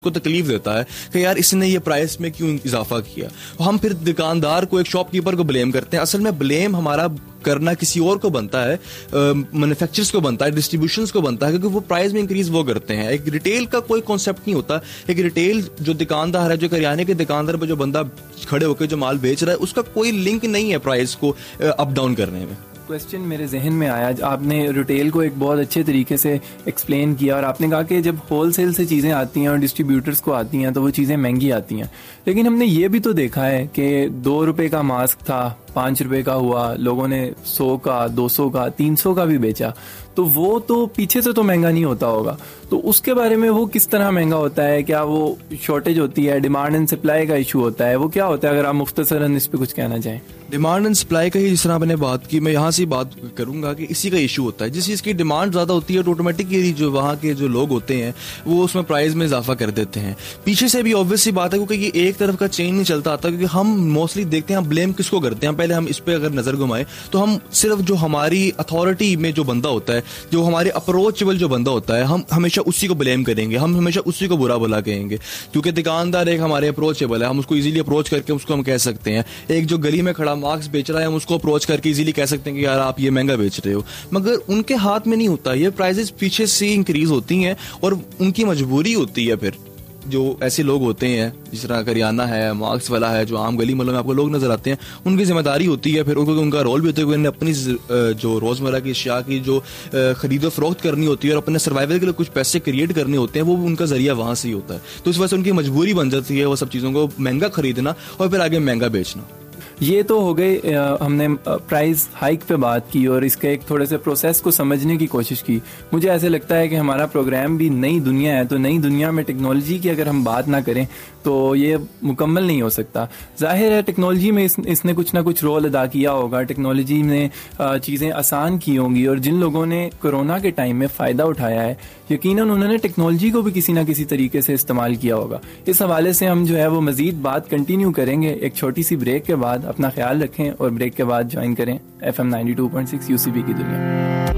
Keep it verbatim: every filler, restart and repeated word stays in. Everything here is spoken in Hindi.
को तकलीफ देता है कि यार इसने ये प्राइस में क्यों इजाफा किया। हम फिर दुकानदार को, एक शॉपकीपर को ब्लेम करते हैं। असल में ब्लेम हमारा करना किसी और को बनता है, मैन्युफैक्चरर्स को बनता है, डिस्ट्रीब्यूशंस को बनता है, क्योंकि वो प्राइस में इंक्रीज वो करते हैं। एक रिटेल का कोई कॉन्सेप्ट नहीं होता। एक रिटेल जो दुकानदार है, जो करियाने के दुकानदार पर जो बंदा खड़े होकर जो माल बेच रहा है, उसका कोई लिंक नहीं है प्राइस को अप डाउन करने में। क्वेश्चन मेरे जहन में आया, आपने रिटेल को एक बहुत अच्छे तरीके से एक्सप्लेन किया और आपने कहा कि जब होलसेल से चीज़ें आती हैं और डिस्ट्रीब्यूटर्स को आती हैं तो वो चीज़ें महंगी आती हैं। लेकिन हमने ये भी तो देखा है कि दो रुपए का मास्क था, पाँच रुपए का हुआ, लोगों ने सौ का, दो सौ का, तीन सौ का भी बेचा, तो वो तो पीछे से तो महंगा नहीं होता होगा। तो उसके बारे में वो किस तरह महंगा होता है? क्या वो शॉर्टेज होती है, डिमांड एंड सप्लाई का इशू होता है, वो क्या होता है? अगर आप मुख्तसरन इस पे कुछ कहना चाहें। डिमांड एंड सप्लाई का ही जिस तरह आपने बात की, मैं यहाँ से बात करूंगा कि इसी का इशू होता है। जिस चीज़ की डिमांड ज़्यादा होती है तो ऑटोमेटिकली जो वहाँ के जो लोग होते हैं वो उसमें प्राइस में इजाफा कर देते हैं। पीछे से भी ऑब्वियस सी बात है, क्योंकि ये एक तरफ का चेंज नहीं चलता आता। क्योंकि हम मोस्टली देखते हैं, हम ब्लेम किसको करते हैं? पहले हम इस पर अगर नजर घुमाएं तो हम सिर्फ जो हमारी अथॉरिटी में जो बंदा होता है, जो हमारे अप्रोचेबल जो बंदा होता है, हम हमेशा उसी को ब्लेम करेंगे, हम हमेशा उसी को बुरा भला कहेंगे। क्योंकि दुकानदार एक हमारे अप्रोचेबल है, हम उसको इजीली अप्रोच करके उसको हम कह सकते हैं। एक जो गली में खड़ा मास्क बेच रहा है, हम उसको अप्रोच करके इजीली कह सकते हैं कि यार आप ये महंगा बेच रहे हो। मगर उनके हाथ में नहीं होता, ये प्राइसेस पीछे से इंक्रीज होती हैं और उनकी मजबूरी होती है। फिर जो ऐसे लोग होते हैं, जिस तरह करियाना है, मार्क्स वाला है, जो आम गली मोहल्लों में आपको लोग नजर आते हैं, उनकी जिम्मेदारी होती है फिर उनको, उनका रोल भी होता है कि उन्हें अपनी जो रोजमर्रा की अशिया की जो खरीदो फरोख्त करनी होती है और अपने सर्वाइवल के लिए कुछ पैसे क्रिएट करने होते हैं, वो उनका जरिया वहां से ही होता है। तो इस वजह से उनकी मजबूरी बन जाती है वो सब चीजों को महंगा खरीदना और फिर आगे महंगा बेचना। ये तो हो गई, हमने प्राइस हाइक पे बात की और इसके एक थोड़े से प्रोसेस को समझने की कोशिश की। मुझे ऐसे लगता है कि हमारा प्रोग्राम भी नई दुनिया है, तो नई दुनिया में टेक्नोलॉजी की अगर हम बात ना करें तो ये मुकम्मल नहीं हो सकता। जाहिर है टेक्नोलॉजी में इस, इसने कुछ ना कुछ रोल अदा किया होगा, टेक्नोलॉजी ने चीज़ें आसान की होंगी और जिन लोगों ने कोरोना के टाइम में फ़ायदा उठाया है, यकीनन उन्होंने टेक्नोलॉजी को भी किसी ना किसी तरीके से इस्तेमाल किया होगा। इस हवाले से हम जो है वो मज़ीद बात कंटिन्यू करेंगे एक छोटी सी ब्रेक के बाद। अपना ख्याल रखें और ब्रेक के बाद ज्वाइन करें F M ninety two point six UCB की दुनिया।